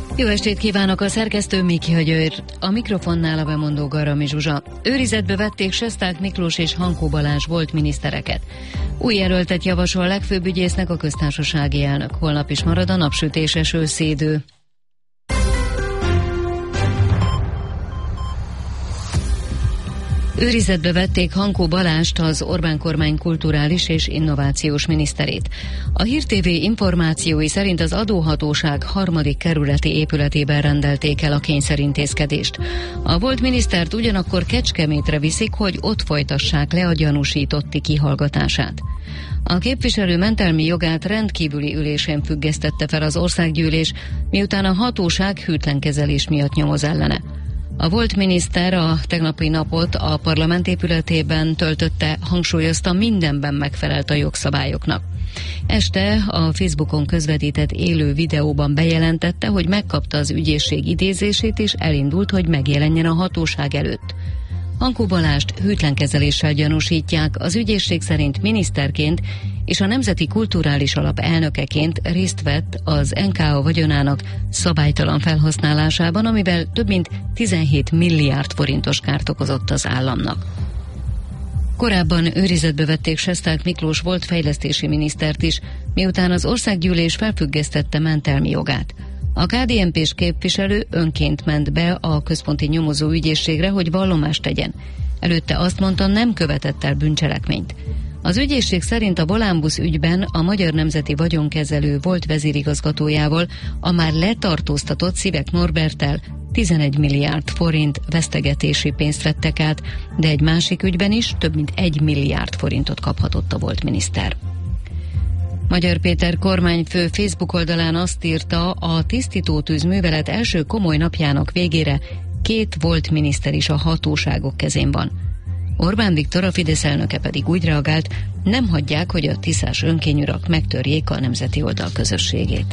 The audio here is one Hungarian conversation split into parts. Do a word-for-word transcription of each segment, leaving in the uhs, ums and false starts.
Jó estét kívánok, a szerkesztő Miki Hagyőr, a mikrofonnál a bemondó Garami Zsuzsa. Őrizetbe vették Sesták Miklós és Hankó Balázs volt minisztereket. Új jelöltet javasol legfőbb ügyésznek a köztársasági elnök. Holnap is marad a napsütéses őszi idő. Őrizetbe vették Hankó Balást, az Orbán kormány kulturális és innovációs miniszterét. A Hír té vé információi szerint az adóhatóság harmadik kerületi épületében rendelték el a kényszerintézkedést. A volt minisztert ugyanakkor Kecskemétre viszik, hogy ott folytassák le a gyanúsítotti kihallgatását. A képviselő mentelmi jogát rendkívüli ülésén függesztette fel az országgyűlés, miután a hatóság hűtlen kezelés miatt nyomoz ellene. A volt miniszter a tegnapi napot a parlament épületében töltötte, hangsúlyozta, mindenben megfelelt a jogszabályoknak. Este a Facebookon közvetített élő videóban bejelentette, hogy megkapta az ügyészség idézését és elindult, hogy megjelenjen a hatóság előtt. Hankó Balást hűtlen kezeléssel gyanúsítják, az ügyészség szerint miniszterként és a Nemzeti Kulturális Alap elnökeként részt vett az en ká á vagyonának szabálytalan felhasználásában, amivel több mint tizenhét milliárd forintos kárt okozott az államnak. Korábban őrizetbe vették Sesták Miklós volt fejlesztési minisztert is, miután az országgyűlés felfüggesztette mentelmi jogát. A ká dé en pés képviselő önként ment be a központi nyomozó ügyészségre, hogy vallomást tegyen. Előtte azt mondta, nem követett el bűncselekményt. Az ügyészség szerint a Volánbusz ügyben a Magyar Nemzeti Vagyonkezelő volt vezérigazgatójával, a már letartóztatott Szivek Norberttel tizenegy milliárd forint vesztegetési pénzt vettek át, de egy másik ügyben is több mint egy milliárd forintot kaphatott a volt miniszter. Magyar Péter kormányfő Facebook oldalán azt írta, a tisztítótűz művelet első komoly napjának végére két volt miniszter is a hatóságok kezén van. Orbán Viktor, a Fidesz elnöke pedig úgy reagált, nem hagyják, hogy a tiszás önkényurak megtörjék a nemzeti oldal közösségét.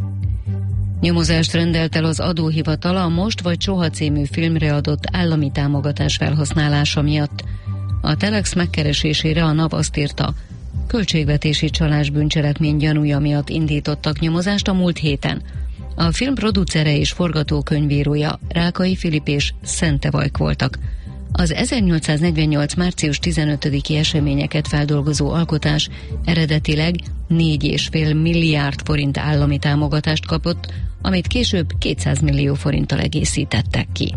Nyomozást rendelt el az adóhivatal a Most vagy Soha című filmre adott állami támogatás felhasználása miatt. A Telex megkeresésére a NAV azt írta, költségvetési csalás bűncselekmény gyanúja miatt indítottak nyomozást a múlt héten. A film producere és forgatókönyvírója Rákai Filip és Szente Vajk voltak. Az ezernyolcszáznegyvennyolc. március tizenötödiki eseményeket feldolgozó alkotás eredetileg négy egész öt milliárd forint állami támogatást kapott, amit később kétszáz millió forinttal egészítettek ki.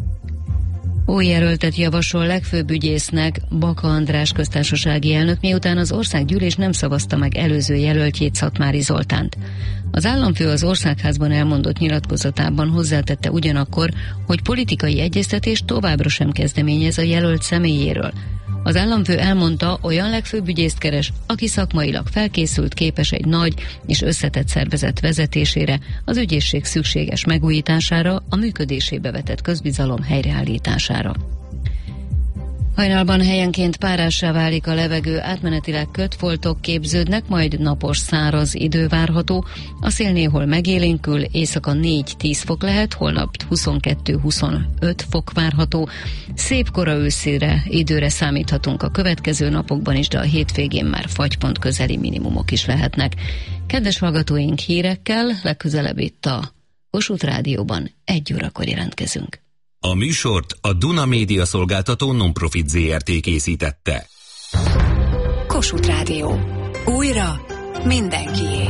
Új jelöltet javasol legfőbb ügyésznek Baka András köztársasági elnök, miután az országgyűlés nem szavazta meg előző jelöltjét, Szatmári Zoltánt. Az államfő az Országházban elmondott nyilatkozatában hozzátette ugyanakkor, hogy politikai egyeztetést továbbra sem kezdeményez a jelölt személyéről. Az államfő elmondta, olyan legfőbb ügyészt keres, aki szakmailag felkészült, képes egy nagy és összetett szervezet vezetésére, az ügyészség szükséges megújítására, a működésébe vetett közbizalom helyreállítására. Hajnalban helyenként párássá válik a levegő, átmenetileg kötfoltok képződnek, majd napos, száraz idő várható. A szél néhol megélénkül, éjszaka négy-tíz fok lehet, holnap huszonkettő-huszonöt fok várható. Szép kora őszére időre számíthatunk a következő napokban is, de a hétvégén már fagypont közeli minimumok is lehetnek. Kedves hallgatóink, hírekkel legközelebb itt a Kossuth Rádióban egy órakor jelentkezünk. A műsort a Duna Média Szolgáltató Nonprofit zé er té készítette. Kossuth Rádió. Újra mindenkié.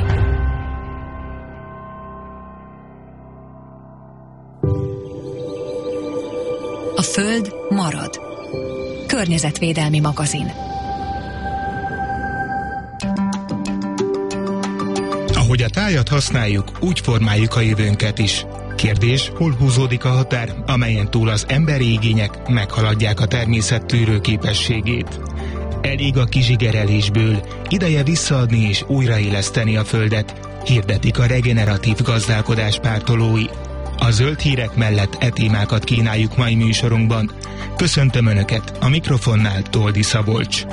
A Föld marad. Környezetvédelmi magazin. Ahogy a tájat használjuk, úgy formáljuk a jövőnket is. Kérdés, hol húzódik a határ, amelyen túl az emberi igények meghaladják a természet tűrő képességét. Elég a kizsigerelésből, ideje visszaadni és újraéleszteni a földet, hirdetik a regeneratív gazdálkodás pártolói. A zöld hírek mellett e témákat kínáljuk mai műsorunkban. Köszöntöm Önöket, a mikrofonnál Toldi Szabolcs.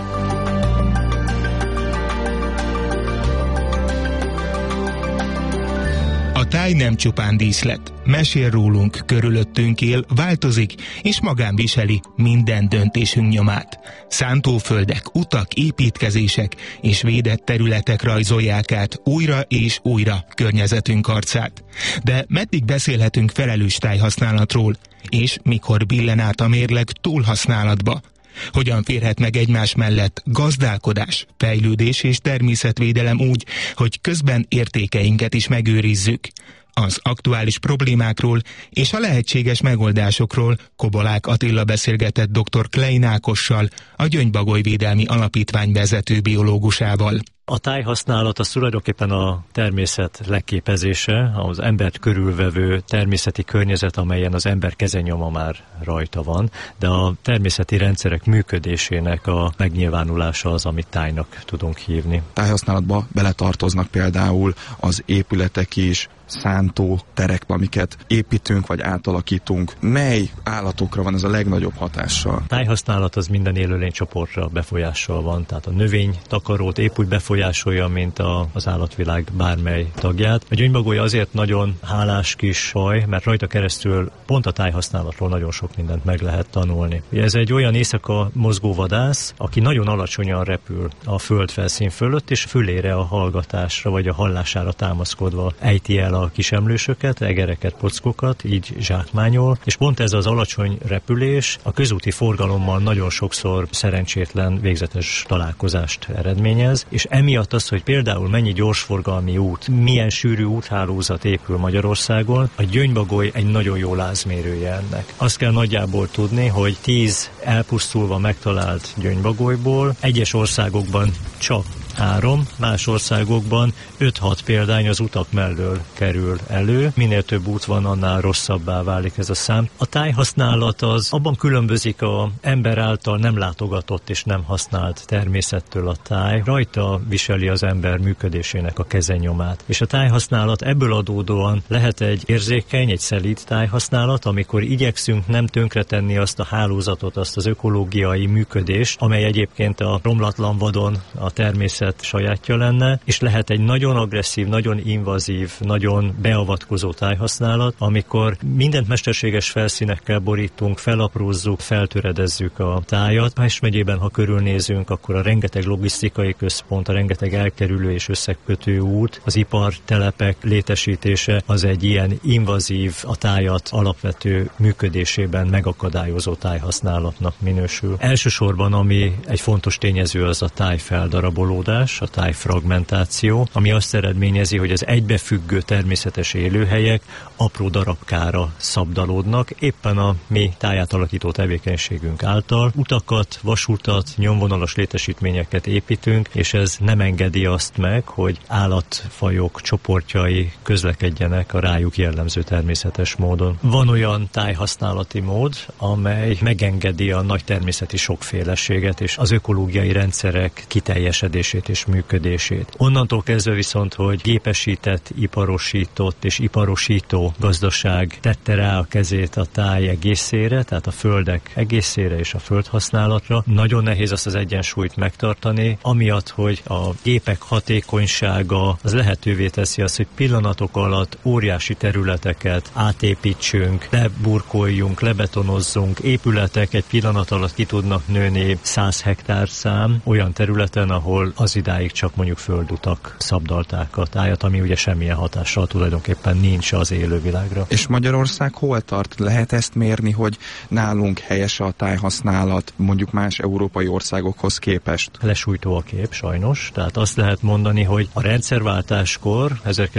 A táj nem csupán díszlet, mesél rólunk, körülöttünk él, változik, és magán viseli minden döntésünk nyomát. Szántóföldek, utak, építkezések és védett területek rajzolják át újra és újra környezetünk arcát. De meddig beszélhetünk felelős tájhasználatról, és mikor billen át a mérleg túlhasználatba? Hogyan férhet meg egymás mellett gazdálkodás, fejlődés és természetvédelem úgy, hogy közben értékeinket is megőrizzük? Az aktuális problémákról és a lehetséges megoldásokról Kobolák Attila beszélgetett dr. Klein Ákossal, a Gyöngybagoly Védelmi Alapítvány vezető biológusával. A tájhasználat az tulajdonképpen a természet leképezése, az embert körülvevő természeti környezet, amelyen az ember kezenyoma már rajta van, de a természeti rendszerek működésének a megnyilvánulása az, amit tájnak tudunk hívni. Tájhasználatba beletartoznak például az épületek is, szántó terek, amiket építünk vagy átalakítunk. Mely állatokra van ez a legnagyobb hatással? A tájhasználat az minden élőlénycsoportra befolyással van, tehát a növény takarót épp úgy befolyásolja, mint a, az állatvilág bármely tagját. A gyöngybagoly azért nagyon hálás kis faj, mert rajta keresztül pont a tájhasználatról nagyon sok mindent meg lehet tanulni. Ez egy olyan éjszaka mozgó vadász, aki nagyon alacsonyan repül a föld felszín fölött, és fölére a hallgatásra vagy a hallására támaszkodva ejti el a kis emlősöket, egereket, pockokat, így zsákmányol, és pont ez az alacsony repülés a közúti forgalommal nagyon sokszor szerencsétlen végzetes találkozást eredményez, és emiatt az, hogy például mennyi gyorsforgalmi út, milyen sűrű úthálózat épül Magyarországon, a gyöngybagoly egy nagyon jó lázmérője ennek. Azt kell nagyjából tudni, hogy tíz elpusztulva megtalált gyöngybagolyból egyes országokban csak három, más országokban öt-hat példány az utak mellől kerül elő. Minél több út van, annál rosszabbá válik ez a szám. A tájhasználat az abban különbözik az ember által nem látogatott és nem használt természettől a táj. Rajta viseli az ember működésének a kezenyomát. És a tájhasználat ebből adódóan lehet egy érzékeny, egy szelíd tájhasználat, amikor igyekszünk nem tönkretenni azt a hálózatot, azt az ökológiai működést, amely egyébként a romlatlan vadon a természet sajátja lenne, és lehet egy nagyon agresszív, nagyon invazív, nagyon beavatkozó tájhasználat, amikor mindent mesterséges felszínekkel borítunk, felaprózzuk, feltöredezzük a tájat. Pest megyében, ha körülnézünk, akkor a rengeteg logisztikai központ, a rengeteg elkerülő és összekötő út, az ipartelepek létesítése az egy ilyen invazív, a tájat alapvető működésében megakadályozó tájhasználatnak minősül. Elsősorban, ami egy fontos tényező, az a tájfeldarabolódás, a tájfragmentáció, ami azt eredményezi, hogy az egybefüggő természetes élőhelyek apró darabkára szabdalódnak, éppen a mi tájátalakító tevékenységünk által. Utakat, vasutat, nyomvonalas létesítményeket építünk, és ez nem engedi azt meg, hogy állatfajok csoportjai közlekedjenek a rájuk jellemző természetes módon. Van olyan tájhasználati mód, amely megengedi a nagy természeti sokféleséget és az ökológiai rendszerek kiteljesedését és működését. Onnantól kezdve viszont, hogy gépesített, iparosított és iparosító gazdaság tette rá a kezét a táj egészére, tehát a földek egészére és a földhasználatra, nagyon nehéz azt az egyensúlyt megtartani, amiatt, hogy a gépek hatékonysága az lehetővé teszi azt, hogy pillanatok alatt óriási területeket átépítsünk, leburkoljunk, lebetonozzunk, épületek egy pillanat alatt ki tudnak nőni száz hektár szám olyan területen, ahol az idáig csak mondjuk földutak szabdalták a tájat, ami ugye semmilyen hatással tulajdonképpen nincs az élővilágra. És Magyarország hol tart? Lehet ezt mérni, hogy nálunk helyes a tájhasználat mondjuk más európai országokhoz képest? Lesújtó a kép, sajnos. Tehát azt lehet mondani, hogy a rendszerváltáskor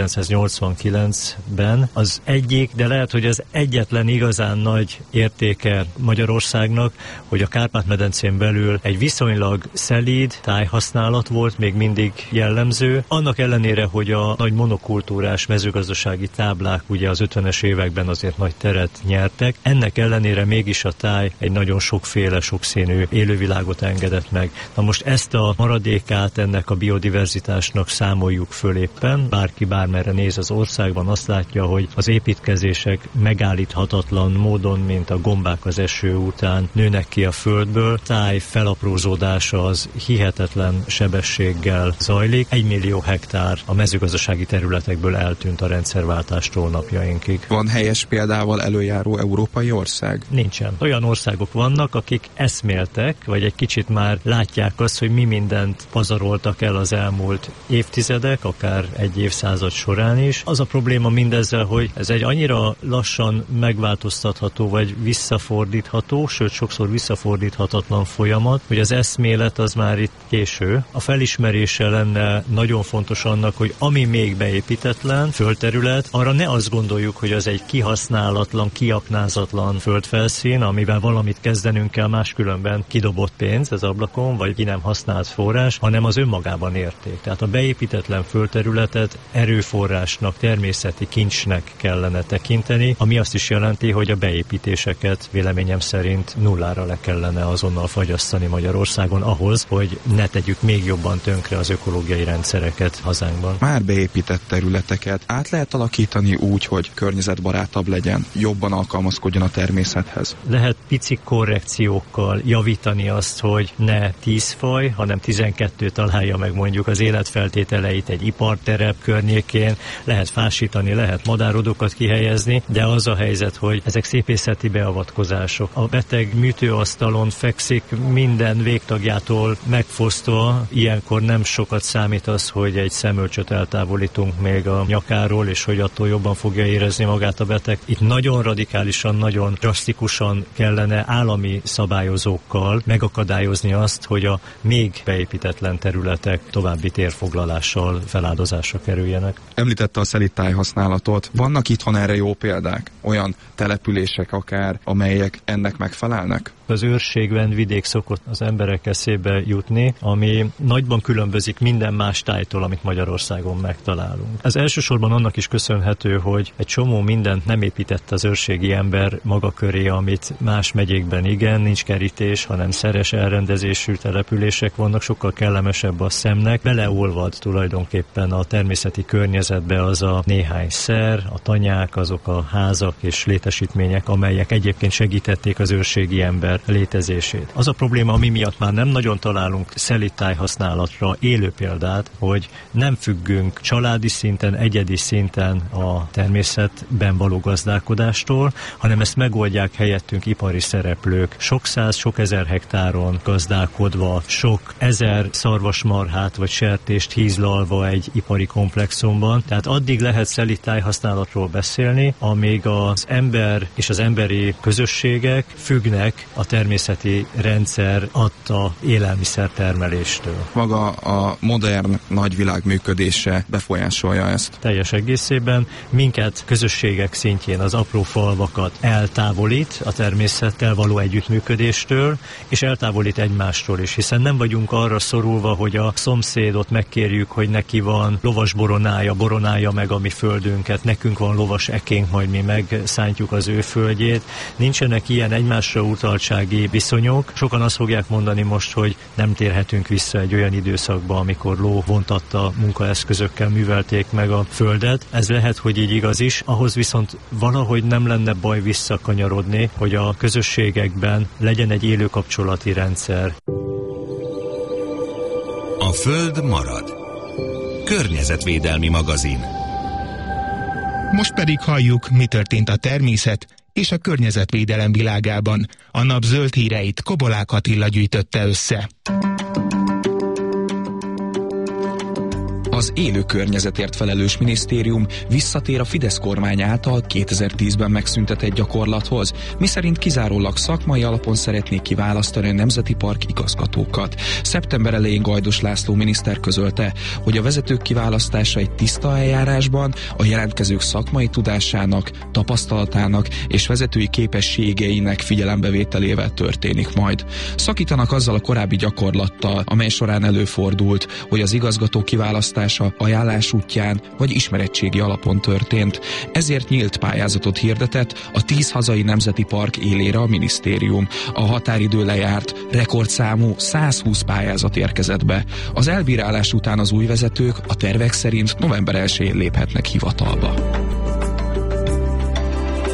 ezerkilencszáznyolcvankilencben az egyik, de lehet, hogy az egyetlen igazán nagy értéke Magyarországnak, hogy a Kárpát-medencén belül egy viszonylag szelíd tájhasználat volt még mindig jellemző. Annak ellenére, hogy a nagy monokultúrás mezőgazdasági táblák ugye az ötvenes években azért nagy teret nyertek, ennek ellenére mégis a táj egy nagyon sokféle, sokszínű élővilágot engedett meg. Na most ezt a maradékát ennek a biodiverzitásnak számoljuk föl éppen. Bárki bármerre néz az országban, azt látja, hogy az építkezések megállíthatatlan módon, mint a gombák az eső után nőnek ki a földből. Táj felaprózódása az hihetetlen sebesség sebességgel zajlik. Egy millió hektár a mezőgazdasági területekből eltűnt a rendszerváltástól napjainkig. Van helyes példával előjáró európai ország? Nincsen. Olyan országok vannak, akik eszméltek, vagy egy kicsit már látják azt, hogy mi mindent pazaroltak el az elmúlt évtizedek, akár egy évszázad során is. Az a probléma mindezzel, hogy ez egy annyira lassan megváltoztatható, vagy visszafordítható, sőt sokszor visszafordíthatatlan folyamat, hogy az eszmélet az már itt késő. A felismerése lenne nagyon fontos annak, hogy ami még beépítetlen földterület, arra ne azt gondoljuk, hogy az egy kihasználatlan, kiaknázatlan földfelszín, amivel valamit kezdenünk kell, máskülönben kidobott pénz az ablakon, vagy ki nem használt forrás, hanem az önmagában érték. Tehát a beépítetlen földterületet erőforrásnak, természeti kincsnek kellene tekinteni, ami azt is jelenti, hogy a beépítéseket véleményem szerint nullára le kellene azonnal fagyasztani Magyarországon ahhoz, hogy ne tegyük még jobban tönkre az ökológiai rendszereket hazánkban. Már beépített területeket át lehet alakítani úgy, hogy környezetbarátabb legyen, jobban alkalmazkodjon a természethez? Lehet pici korrekciókkal javítani azt, hogy ne tíz faj, hanem tizenkettő találja meg mondjuk az életfeltételeit egy iparterep környékén, lehet fásítani, lehet madárodokat kihelyezni, de az a helyzet, hogy ezek szépészeti beavatkozások. A beteg műtőasztalon fekszik minden végtagjától megfosztva, ilyenkor nem sokat számít az, hogy egy szemölcsöt eltávolítunk még a nyakáról, és hogy attól jobban fogja érezni magát a beteg. Itt nagyon radikálisan, nagyon drasztikusan kellene állami szabályozókkal megakadályozni azt, hogy a még beépítetlen területek további térfoglalással feláldozásra kerüljenek. Említette a szelíd használatot. Vannak itthon erre jó példák? Olyan települések akár, amelyek ennek megfelelnek? Az őrségben vidék szokott az emberek eszébe jutni, ami nagyban különbözik minden más tájtól, amit Magyarországon megtalálunk. Ez elsősorban annak is köszönhető, hogy egy csomó mindent nem épített az őrségi ember maga köré, amit más megyékben igen, nincs kerítés, hanem szeres elrendezésű települések vannak, sokkal kellemesebb a szemnek. Beleolvad tulajdonképpen a természeti környezetbe az a néhány szer, a tanyák, azok a házak és létesítmények, amelyek egyébként segítették az őrségi ember létezését. Az a probléma, ami miatt már nem nagyon találunk szelíd tájhasználatra élő példát, hogy nem függünk családi szinten, egyedi szinten a természetben való gazdálkodástól, hanem ezt megoldják helyettünk ipari szereplők. Sok száz, sok ezer hektáron gazdálkodva, sok ezer szarvasmarhát vagy sertést hízlalva egy ipari komplexumban. Tehát addig lehet szelíd tájhasználatról beszélni, amíg az ember és az emberi közösségek függnek a természeti rendszer adta élelmiszertermeléstől. Maga a modern nagyvilág működése befolyásolja ezt? Teljes egészében minket közösségek szintjén az apró falvakat eltávolít a természettel való együttműködéstől, és eltávolít egymástól is, hiszen nem vagyunk arra szorulva, hogy a szomszédot megkérjük, hogy neki van lovas boronája, boronája meg a mi földünket, nekünk van lovas ekénk, majd mi megszántjuk az ő földjét. Nincsenek ilyen egymásra utaltsági viszonyok. Sokan azt fogják mondani most, hogy nem térhetünk vissza egy olyan időszakba, amikor ló vontatta munkaeszközökkel művelték meg a földet. Ez lehet, hogy így igaz is, ahhoz viszont valahogy nem lenne baj visszakanyarodni, hogy a közösségekben legyen egy élő kapcsolati rendszer. A Föld marad. Környezetvédelmi magazin. Most pedig halljuk, mi történt a természet és a környezetvédelem világában. A nap zöld híreit Kobolák Attila gyűjtötte össze. Az élő környezetért felelős minisztérium visszatér a Fidesz kormány által kétezer-tízben megszüntetett gyakorlathoz, miszerint kizárólag szakmai alapon szeretnék kiválasztani a nemzeti park igazgatókat. Szeptember elején Gajdos László miniszter közölte, hogy a vezetők kiválasztása egy tiszta eljárásban a jelentkezők szakmai tudásának, tapasztalatának és vezetői képességeinek figyelembevételével történik majd. Szakítanak azzal a korábbi gyakorlattal, amely során előfordult, hogy az igazgató kiválasztása ajánlás útján vagy ismerettségi alapon történt. Ezért nyílt pályázatot hirdetett a tíz hazai nemzeti park élére a minisztérium. A határidő lejárt, rekordszámú százhúsz pályázat érkezett be. Az elbírálás után az új vezetők a tervek szerint november elsején léphetnek hivatalba.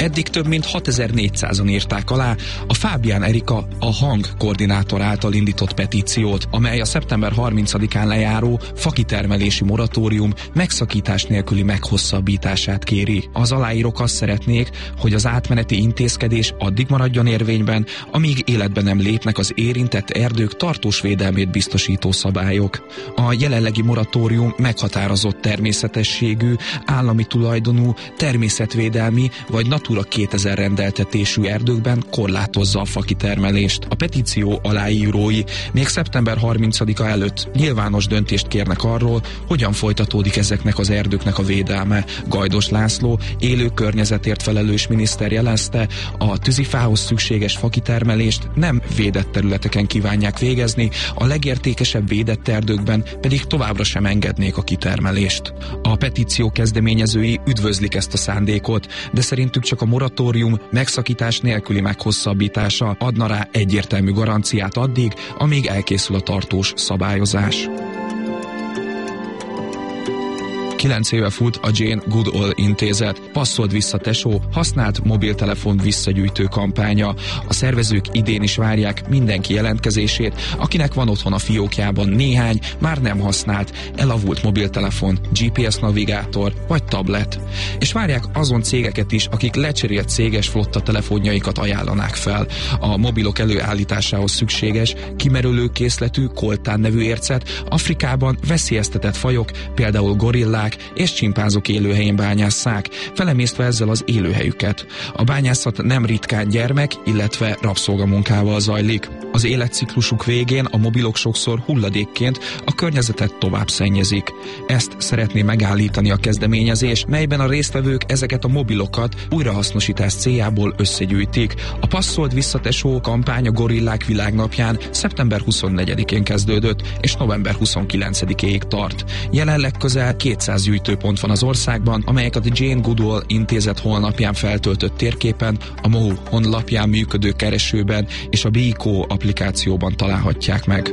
Eddig több mint hatezer-négyszázan írták alá a Fábián Erika, a Hang koordinátor által indított petíciót, amely a szeptember harmincadikán lejáró fakitermelési moratórium megszakítás nélküli meghosszabbítását kéri. Az aláírók azt szeretnék, hogy az átmeneti intézkedés addig maradjon érvényben, amíg életbe nem lépnek az érintett erdők tartós védelmét biztosító szabályok. A jelenlegi moratórium meghatározott természetességű, állami tulajdonú, természetvédelmi vagy Natura kétezer rendeltetésű erdőkben korlátozza a fakitermelést. A petíció aláírói még szeptember harmincadika előtt nyilvános döntést kérnek arról, hogyan folytatódik ezeknek az erdőknek a védelme. Gajdos László, élő környezetért felelős miniszter jelezte, a tűzifához szükséges fakitermelést nem védett területeken kívánják végezni, a legértékesebb védett erdőkben pedig továbbra sem engednék a kitermelést. A petíció kezdeményezői üdvözlik ezt a szándékot, de szerintük csak a moratórium megszakítás nélküli meghosszabbítása adna rá egyértelmű garanciát addig, amíg elkészül a tartós szabályozás. Kilenc éve fut a Jane Goodall intézet Passzold vissza tesó használt mobiltelefon visszagyűjtő kampánya. A szervezők idén is várják mindenki jelentkezését, akinek van otthon a fiókjában néhány, már nem használt, elavult mobiltelefon, gé pé es navigátor vagy tablet. És várják azon cégeket is, akik lecserélt céges flotta telefonjaikat ajánlanák fel. A mobilok előállításához szükséges, kimerülő készletű koltán nevű ércet Afrikában veszélyeztetett fajok, például gorillák és csimpánzok élőhelyén bányásszák, felemésztve ezzel az élőhelyüket. A bányászat nem ritkán gyermek, illetve rabszolgamunkával zajlik. Az életciklusuk végén a mobilok sokszor hulladékként a környezetet tovább szennyezik. Ezt szeretné megállítani a kezdeményezés, melyben a résztvevők ezeket a mobilokat újrahasznosítás céljából összegyűjtik. A Passzold vissza tesó kampány a Gorillák világnapján szeptember huszonnegyedikén kezdődött, és november huszonkilencedikéig tart. Jelenleg közel kétszáz gyűjtőpont van az országban, amelyeket a Jane Goodall intézet honlapján feltöltött térképen, a em o u honlapján működő keresőben és a Biko applikációban találhatják meg.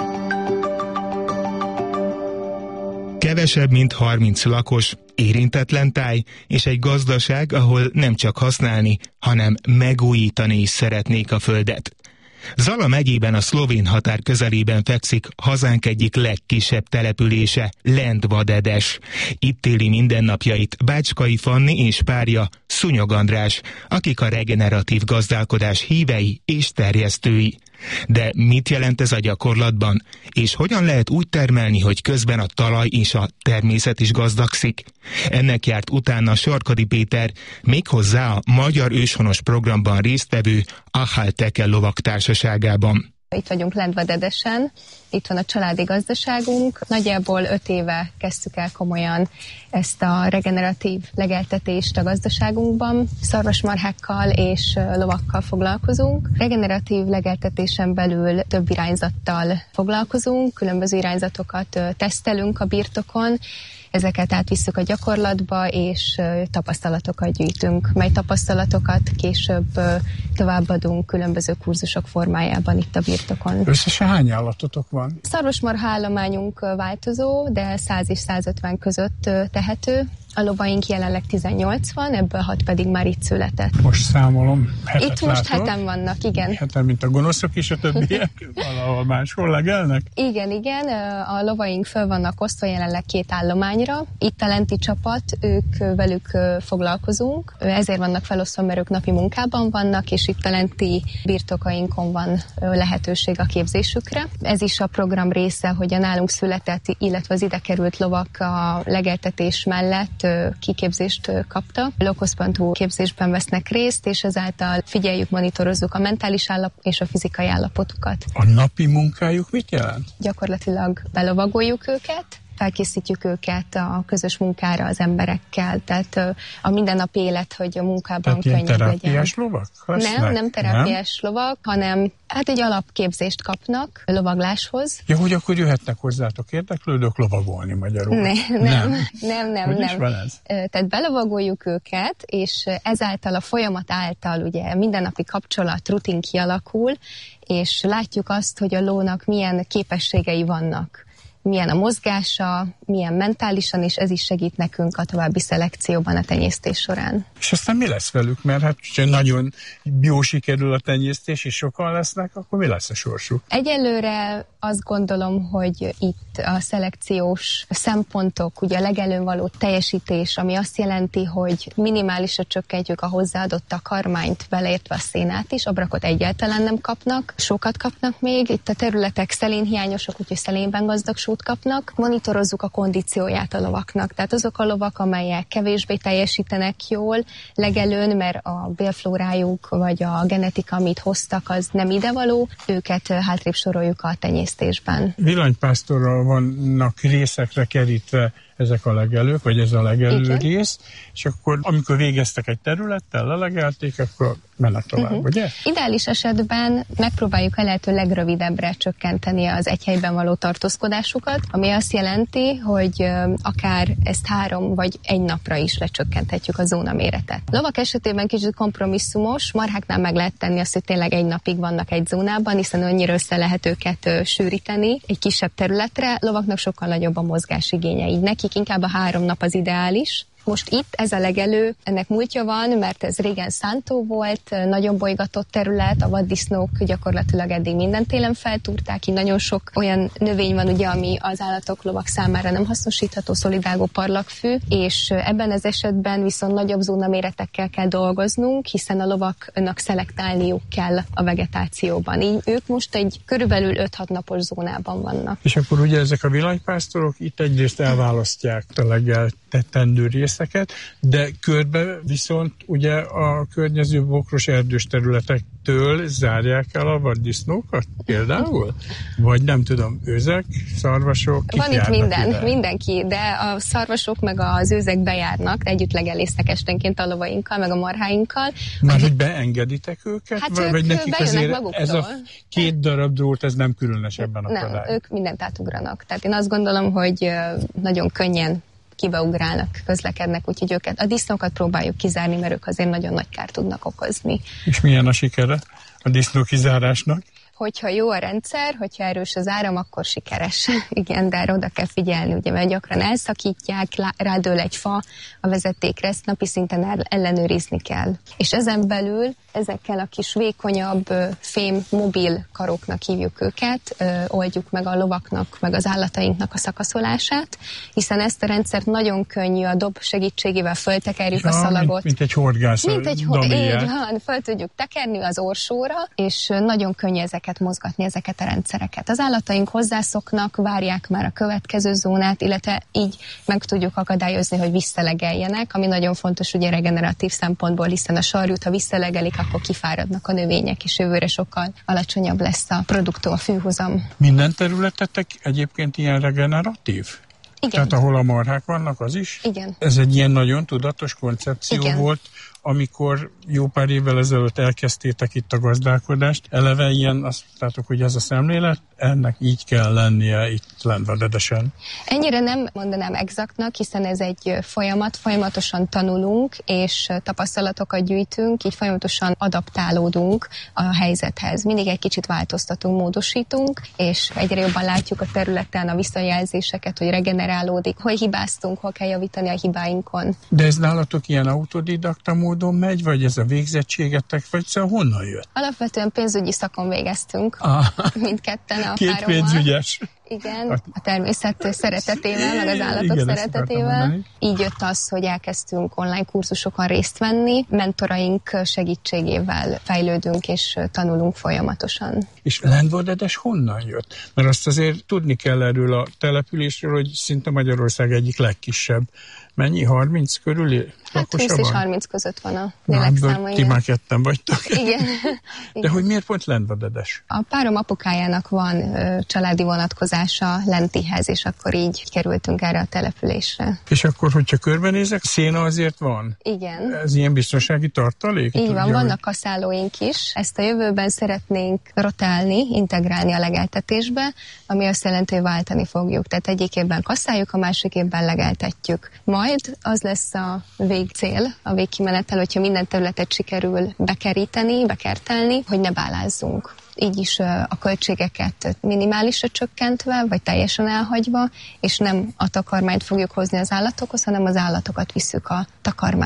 Kevesebb, mint harminc lakos, érintetlen táj és egy gazdaság, ahol nem csak használni, hanem megújítani is szeretnék a földet. Zala megyében a szlovén határ közelében fekszik hazánk egyik legkisebb települése, Lendvadedes. Itt éli mindennapjait Bácskai Fanni és párja, Szúnyog András, akik a regeneratív gazdálkodás hívei és terjesztői. De mit jelent ez a gyakorlatban, és hogyan lehet úgy termelni, hogy közben a talaj és a természet is gazdagszik? Ennek járt utána Sarkadi Péter, méghozzá a Magyar Őshonos programban résztvevő Ahalteke lovak társaságában. Itt vagyunk Lendvadedesen, itt van a családi gazdaságunk. Nagyjából öt éve kezdtük el komolyan ezt a regeneratív legeltetést a gazdaságunkban. Szarvasmarhákkal és lovakkal foglalkozunk. Regeneratív legeltetésen belül több irányzattal foglalkozunk, különböző irányzatokat tesztelünk a birtokon, ezeket átvisszük a gyakorlatba, és tapasztalatokat gyűjtünk, mely tapasztalatokat később továbbadunk különböző kurzusok formájában itt a birtokon. Összesen hány állatotok van? Szarvasmarha állományunk változó, de száz és százötven között tehető. A lovaink jelenleg tizennyolc van, ebből hat pedig már itt született. Most számolom, hetet Itt most látok. heten vannak, igen. Heten, mint a gonoszok és a többiek, valahol máshol legelnek? Igen, igen, a lovaink föl vannak osztva jelenleg két állományra. Itt a lenti csapat, ők velük foglalkozunk, ezért vannak felosztva, mert ők napi munkában vannak, és itt a lenti birtokainkon van lehetőség a képzésükre. Ez is a program része, hogy a nálunk született, illetve az ide került lovak a legeltetés mellett kiképzést kapta. Lokosz.hu képzésben vesznek részt, és ezáltal figyeljük, monitorozzuk a mentális állapot és a fizikai állapotukat. A napi munkájuk mit jelent? Gyakorlatilag belovagoljuk őket, felkészítjük őket a közös munkára az emberekkel, tehát a mindennapi élet, hogy a munkában könnyebb legyen. Tehát terápiás lovak? Lesznek? Nem, nem terápiás nem? lovak, hanem hát egy alapképzést kapnak lovagláshoz. Ja, hogy akkor jöhetnek hozzátok érdeklődők lovagolni magyarul? Ne, nem, nem, nem, nem. Hogy nem. is van ez? Tehát belovagoljuk őket, és ezáltal a folyamat által ugye mindennapi kapcsolat, rutin kialakul, és látjuk azt, hogy a lónak milyen képességei vannak. milyen a mozgása, milyen mentálisan, és ez is segít nekünk a további szelekcióban a tenyésztés során. És aztán mi lesz velük? Mert hát, ha nagyon jó sikerül a tenyésztés, és sokan lesznek, akkor mi lesz a sorsuk? Egyelőre azt gondolom, hogy itt a szelekciós szempontok, ugye a legelőn való teljesítés, ami azt jelenti, hogy minimálisra csökkentjük a hozzáadott takarmányt, beleértve a szénát is, abrakot egyáltalán nem kapnak, sokat kapnak még, itt a területek szelénhiányosak, úgyhogy szelénben gazdag sót kapnak. Monitorozzuk a kondícióját a lovaknak, tehát azok a lovak, amelyek kevésbé teljesítenek jól legelőn, mert a bélflórájuk vagy a genetika, amit hoztak, az nem idevaló, őket hátrébb soroljuk a tenyésztésben. Villanypásztorral vannak részekre kerítve ezek a legelők, vagy ez a legelő Igen. rész, és akkor amikor végeztek egy területtel, lelegelték, akkor mennek tovább, uh-huh. ugye? Ideális esetben megpróbáljuk a lehető legrövidebbre csökkenteni az egy helyben való tartózkodásukat, ami azt jelenti, hogy akár ezt három vagy egy napra is lecsökkenthetjük a zóna méretet. Lovak esetében kicsit kompromisszumos, marháknál meg lehet tenni azt, hogy tényleg egy napig vannak egy zónában, hiszen annyira össze lehet őket sűríteni egy kisebb területre. Lovaknak sokkal nagyobb a mozgásigénye, így nekik inkább a három nap az ideális. Most itt ez a legelő, ennek múltja van, mert ez régen szántó volt, nagyon bolygatott terület, a vaddisznók gyakorlatilag eddig minden télen feltúrták, így nagyon sok olyan növény van, ugye, ami az állatok, lovak számára nem hasznosítható, szolidágó parlagfű, és ebben az esetben viszont nagyobb zónaméretekkel kell dolgoznunk, hiszen a lovaknak szelektálniuk kell a vegetációban. Így ők most egy körülbelül öt-hat napos zónában vannak. És akkor ugye ezek a villanypásztorok itt egyrészt elválasztják a legeltetendő részeket, de körbe viszont ugye a környező bokros erdős területektől zárják el a vaddisznókat például? Vagy nem tudom, őzek, szarvasok, kik van itt minden, ide? mindenki, de a szarvasok meg az őzek bejárnak, együtt legelésznek esténként a lovainkkal, meg a marháinkkal. Már hogy beengeditek őket? Hát vagy ők nekik azért maguktól. Ez a két darab drót, ez nem különösebben Nem, akadály? ők mindent átugranak. Tehát én azt gondolom, hogy nagyon könnyen kibeugrálnak, közlekednek, úgyhogy őket, a disznókat próbáljuk kizárni, mert ők azért nagyon nagy kárt tudnak okozni. És milyen a sikere a disznó kizárásnak? Hogyha jó a rendszer, hogyha erős az áram, akkor sikeres. Igen, de erre oda kell figyelni, ugye, mert gyakran elszakítják, rádől egy fa a vezetékre, ezt napi szinten ellenőrizni kell. És ezen belül ezekkel a kis vékonyabb fém mobil karoknak hívjuk őket, oldjuk meg a lovaknak, meg az állatainknak a szakaszolását, hiszen ezt a rendszert nagyon könnyű a dob segítségével föltekerjük ja, a szalagot. Mint, mint egy horgász. Mint egy horgász. Így van, föl tudjuk tekerni az orsóra, és nagyon könnyű ezeket mozgatni, ezeket a rendszereket. Az állataink hozzászoknak, várják már a következő zónát, illetve így meg tudjuk akadályozni, hogy visszalegeljenek, ami nagyon fontos ugye regeneratív szempontból, hiszen a sarjút, ha visszalegelik, akkor kifáradnak a növények, és jövőre sokkal alacsonyabb lesz a produktó, a fűhozam. Minden területetek egyébként ilyen regeneratív? Igen. Tehát ahol a marhák vannak, az is? Igen. Ez egy ilyen nagyon tudatos koncepció Igen. volt, amikor jó pár évvel ezelőtt elkezdtétek itt a gazdálkodást. Eleve ilyen, azt mondtátok, hogy ez a szemlélet, ennek így kell lennie itt Lendvadedesen. Ennyire nem mondanám exaktnak, hiszen ez egy folyamat, folyamatosan tanulunk, és tapasztalatokat gyűjtünk, így folyamatosan adaptálódunk a helyzethez. Mindig egy kicsit változtatunk, módosítunk, és egyre jobban látjuk a területen a visszajelzéseket, hogy regenerálódik, hol hibáztunk, hol kell javítani a hibáinkon. De ez nálatok ilyen autodidakta módon megy, vagy ez a végzettségetek, vagy szóval honnan jött? Alapvetően pénzügyi szakon végeztünk, ah. mindketten a Két párommal. pénzügyes. Igen, a természet szeretetével, meg az állatok Igen, szeretetével. Így jött az, hogy elkezdtünk online kurzusokon részt venni, mentoraink segítségével fejlődünk és tanulunk folyamatosan. És Lendvadedes honnan jött? Mert azt azért tudni kell erről a településről, hogy szinte Magyarország egyik legkisebb. Mennyi? harminc körül? Hát húsz és harminc között van a lélekszáma. Ti már ketten vagytok. Igen. De hogy miért pont Lendvadedes? A párom apukájának van ö, családi vonatkozása Lentihez, és akkor így kerültünk erre a településre. És akkor, hogyha körbenézek, széna azért van? Igen. Ez ilyen biztonsági tartalék? Így tudja, van, vannak hogy... kaszálóink is. Ezt a jövőben szeretnénk rotálni, integrálni a legeltetésbe, ami azt jelenti, hogy váltani fogjuk. Tehát egyik évben kaszáljuk, a másik évben legeltetjük. Majd az lesz a végcél, a végkimenetel, hogyha minden területet sikerül bekeríteni, bekertelni, hogy ne bálázzunk. Így is a költségeket minimálisra csökkentve, elültetve, vagy teljesen elhagyva, és nem a takarmányt fogjuk hozni az állatokhoz, hanem az állatokat visszük a takarmányhoz.